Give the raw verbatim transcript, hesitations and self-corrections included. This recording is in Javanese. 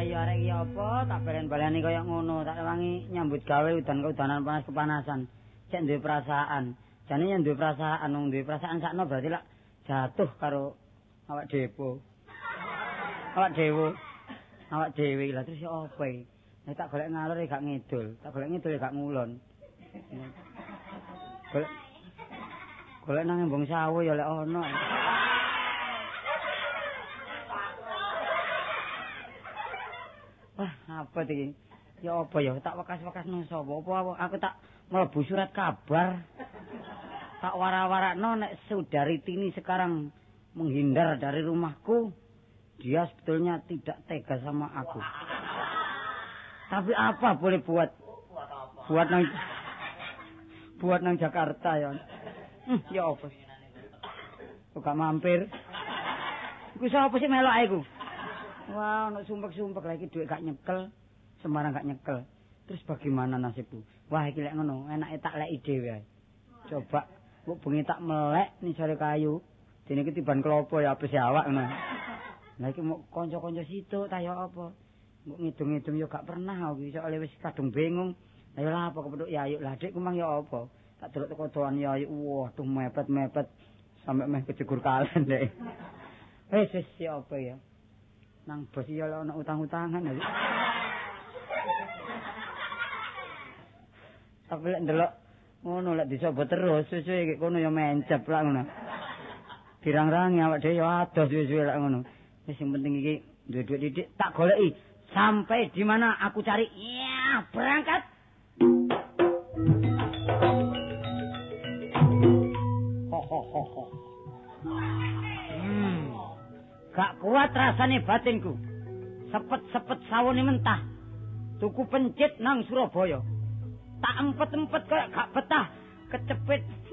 ya arek iki apa tak balen-baleni kaya ngono, tak wangi nyambut gawe udan-udanan panas kepanasan. Cek duwe perasaan. Jane yen duwe perasaan, wong duwe perasaan sakno berarti lak jatuh karo awak depo. Awak dewo. Awak dhewe lah terus ya apa iki? Nek tak golek ngalor ya gak ngidul, tak golek ngidul ya gak ngulon. Golek golek nang embung sawu ya lek ono. Wah, apa iki? Ya apa ya tak wekas-wekas nang sapa? Apa aku tak mlebu surat kabar. Tak wara-warakno nek saudari Tini sekarang menghindar dari rumahku. Dia sebetulnya tidak tega sama aku. Tapi apa boleh buat? Buat nang buat nang Jakarta ya. Hmm, ya apa? Kok gak mampir? Iku sapa sih melok aku? Wah, ono sumpek-sumpek lagi duit gak nyekel, sembarang gak nyekel. Terus bagaimana nasibku? Wah, iki lek ngono, enake tak leki dhewe ae. Coba kok bengi tak melek ning sore kayu. Dene iki tiban klopo ya apes awak ngono. Lah iki mau kanca-kanca situ ta ya apa? Mbok ngidung-ngidung ya gak pernah aku soalnya wis kadung bingung. Lah ya apa kepethuk Yayu. Lah dik kumang ya apa? Tak delok teko doan Yayu. Waduh mepet-mepet sampe meh kejegur kalen dek. Wis wis ya apa ya? Nang bos ya ana utang-utangan lho. Tapi lek ndelok ngono lek dicoba terus suwe-suwe kono ya mencep lah ngono. Dirang-rangi awak dhewe ya adoh suwe-suwe lek ngono. Wis sing penting iki duwe-duwe didik tak goleki sampai di mana aku cari. Ya, berangkat. Ho ho ho ho. Hmm. Gak kuat rasane batinku. Sepet-sepet sawone mentah. Tuku pencit nang Surabaya. Tak empet-empet kayak gak betah. Kecepit